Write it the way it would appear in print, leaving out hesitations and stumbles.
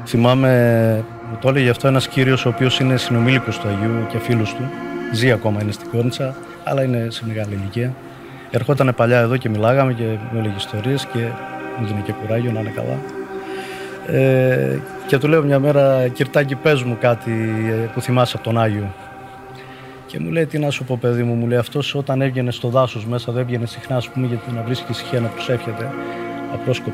Θυμάμαι, μου το έλεγε αυτό ένας κύριος ο οποίος είναι συνομήλικος του Αγίου και φίλος του. Ζει ακόμα, είναι στην Κόρνητσα, αλλά είναι σε μεγάλη ηλικία. Ερχόταν παλιά εδώ και μιλάγαμε και μου έλεγε ιστορίες και μου δίνει και κουράγιο να είναι καλά. Και του λέω μια μέρα, Κυρτάκη, πες μου κάτι που θυμάσαι από τον Άγιο. Και μου λέει, τι να σου πω, παιδί μου, λέει, αυτός όταν έβγαινε στο δάσος μέσα, δεν έβγαινε συχνά, ας πούμε, γιατί να βρίσκει ησυχία να προσεύχεται. Απλώς